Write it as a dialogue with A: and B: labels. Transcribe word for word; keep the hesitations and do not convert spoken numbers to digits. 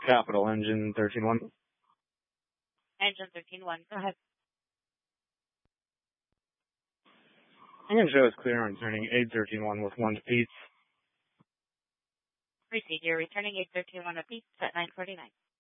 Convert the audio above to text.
A: Capital Engine thirteen one.
B: Engine thirteen one, go ahead.
A: I'm going to show us clear on returning eight thirteen one with one to Pete.
B: Proceed. You're returning eight thirteen one to Pete at nine forty-nine.